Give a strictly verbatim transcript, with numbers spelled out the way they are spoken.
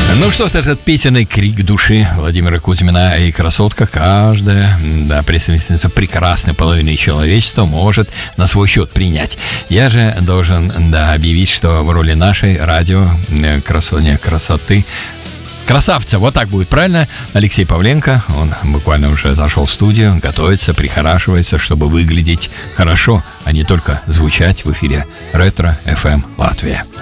Ну что, этот песенный крик души Владимира Кузьмина и красотка, каждая, да, представительница прекрасной половины человечества может на свой счет принять. Я же должен, да, объявить, что в роли нашей радио красоня красоты, красавца, вот так будет правильно, Алексей Павленко. Он буквально уже зашел в студию, готовится, прихорашивается, чтобы выглядеть хорошо, а не только звучать в эфире Ретро эф эм Латвия.